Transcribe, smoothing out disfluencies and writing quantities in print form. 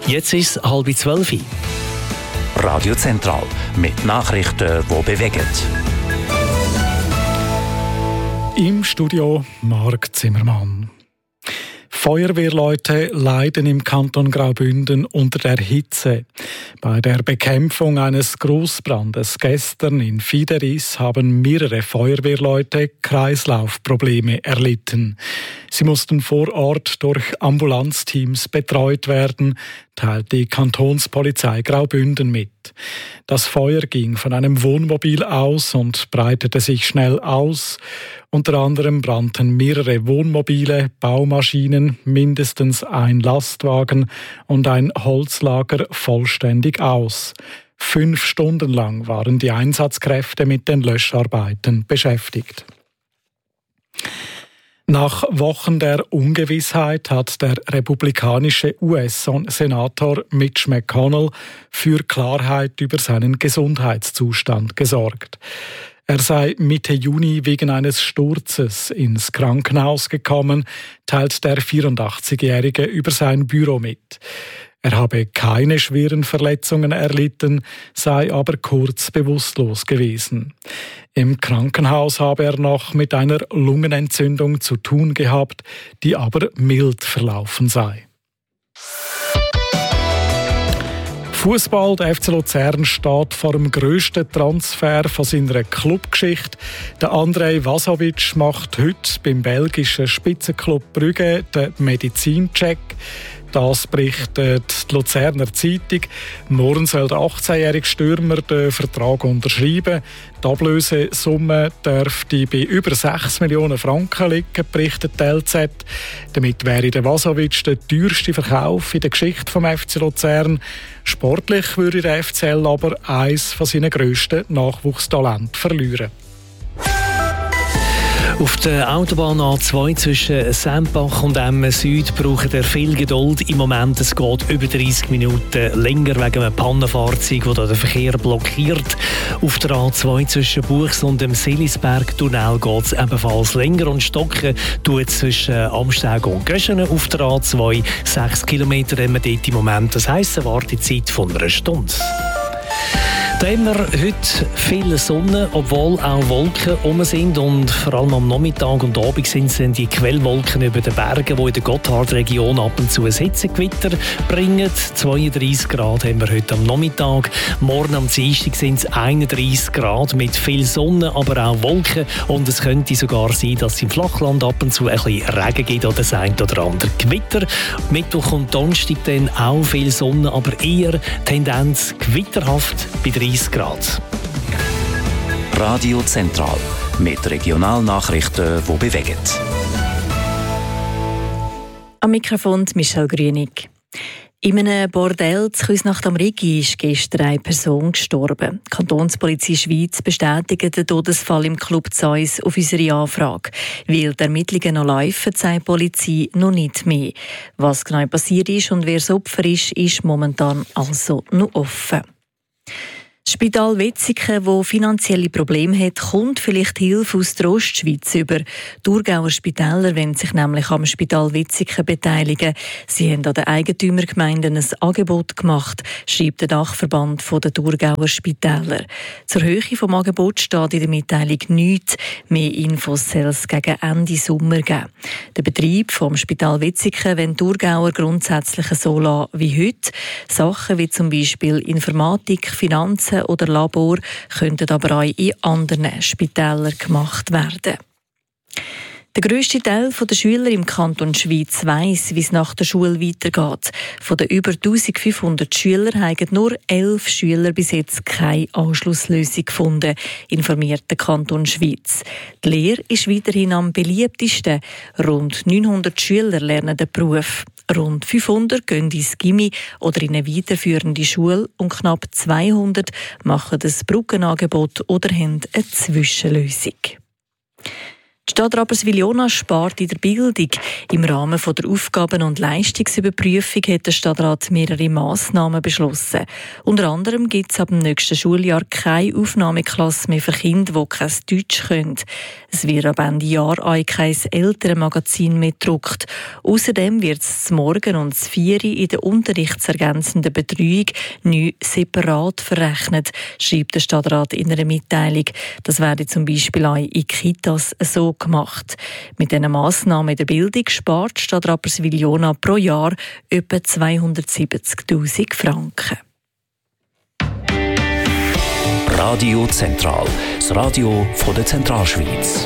Jetzt ist es 11:30. Radio Zentral mit Nachrichten, die bewegen. Im Studio Marc Zimmermann. Feuerwehrleute leiden im Kanton Graubünden unter der Hitze. Bei der Bekämpfung eines Grossbrandes gestern in Fideris haben mehrere Feuerwehrleute Kreislaufprobleme erlitten. Sie mussten vor Ort durch Ambulanzteams betreut werden, teilt die Kantonspolizei Graubünden mit. Das Feuer ging von einem Wohnmobil aus und breitete sich schnell aus. Unter anderem brannten mehrere Wohnmobile, Baumaschinen, mindestens ein Lastwagen und ein Holzlager vollständig aus. 5 Stunden lang waren die Einsatzkräfte mit den Löscharbeiten beschäftigt. Nach Wochen der Ungewissheit hat der republikanische US-Senator Mitch McConnell für Klarheit über seinen Gesundheitszustand gesorgt. Er sei Mitte Juni wegen eines Sturzes ins Krankenhaus gekommen, teilt der 84-Jährige über sein Büro mit. Er habe keine schweren Verletzungen erlitten, sei aber kurz bewusstlos gewesen. Im Krankenhaus habe er noch mit einer Lungenentzündung zu tun gehabt, die aber mild verlaufen sei. Fußball, der FC Luzern steht vor dem grössten Transfer von seiner Clubgeschichte. Der Andrej Vasovic macht heute beim belgischen Spitzenklub Brügge den Medizincheck. Das berichtet die Luzerner Zeitung. Morgen soll der 18-jährige Stürmer den Vertrag unterschreiben. Die Ablösesumme dürfte bei über 6 Millionen Franken liegen, berichtet die LZ. Damit wäre der Vasovic der teuerste Verkauf in der Geschichte vom FC Luzern. Sportlich würde der FCL aber eines von seinen grössten Nachwuchstalenten verlieren. Auf der Autobahn A2 zwischen Sempach und Emmen Süd braucht er viel Geduld. Im Moment es geht über 30 Minuten länger wegen einem Pannenfahrzeug, das den Verkehr blockiert. Auf der A2 zwischen Buchs und dem Selisberg-Tunnel geht es ebenfalls länger und stocken tut zwischen Amsteg und Göschenen auf der A2 6 Kilometer haben wir dort im Moment. Das heisst, eine Wartezeit von einer Stunde. Da haben wir heute viel Sonne, obwohl auch Wolken rum sind und vor allem am Nachmittag und Abend sind es die Quellwolken über den Bergen, die in der Gotthardregion ab und zu ein Hitzegewitter bringen. 32 Grad haben wir heute am Nachmittag. Morgen am Dienstag sind es 31 Grad mit viel Sonne, aber auch Wolken und es könnte sogar sein, dass es im Flachland ab und zu ein bisschen Regen gibt oder das ein oder andere Gewitter. Mittwoch und Donnerstag dann auch viel Sonne, aber eher Tendenz gewitterhaft bei 30 Grad. Radio Zentral mit Regionalnachrichten, die bewegen. Am Mikrofon Michelle Grünig. In einem Bordell zu Küsnacht am Rigi ist gestern eine Person gestorben. Die Kantonspolizei Schweiz bestätigt den Todesfall im Club Zeus auf unsere Anfrage. Weil die Ermittlungen noch laufen, sagt die Polizei noch nicht mehr. Was genau passiert ist und wer das Opfer ist momentan also noch offen. Das Spital Wetzikon, das finanzielle Probleme hat, kommt vielleicht Hilfe aus der Ostschweiz über. Die Thurgauer Spitäler wollen sich nämlich am Spital Wetzikon beteiligen. Sie haben an den Eigentümergemeinden ein Angebot gemacht, schreibt der Dachverband der Thurgauer Spitäler. Zur Höhe des Angebots steht in der Mitteilung nichts. Mehr Infos soll es gegen Ende Sommer geben. Der Betrieb vom Spital Wetzikon wollen Thurgauer grundsätzlich so lassen wie heute. Sachen wie zum Beispiel Informatik, Finanzen oder Labor könnten aber auch in anderen Spitälern gemacht werden. Der grösste Teil der Schüler im Kanton Schweiz weiss, wie es nach der Schule weitergeht. Von den über 1500 Schülern haben nur 11 Schüler bis jetzt keine Anschlusslösung gefunden, informiert der Kanton Schweiz. Die Lehre ist weiterhin am beliebtesten. Rund 900 Schüler lernen den Beruf. Rund 500 gehen ins Gymi oder in eine weiterführende Schule und knapp 200 machen das Brückenangebot oder haben eine Zwischenlösung. Die Stadt Rapperswil-Jona spart in der Bildung. Im Rahmen der Aufgaben- und Leistungsüberprüfung hat der Stadtrat mehrere Massnahmen beschlossen. Unter anderem gibt es ab dem nächsten Schuljahr keine Aufnahmeklasse mehr für Kinder, die kein Deutsch können. Es wird ab Ende Jahr auch kein Elternmagazin mehr gedruckt. Außerdem wird es Morgen und das 4 in der unterrichtsergänzenden Betreuung neu separat verrechnet, schreibt der Stadtrat in einer Mitteilung. Das werde zum Beispiel auch in Kitas so gemacht. Mit diesen Massnahmen in der Bildung spart die Stadt Rapperswil-Jona pro Jahr etwa 270'000 Franken. Radio Zentral, das Radio von der Zentralschweiz.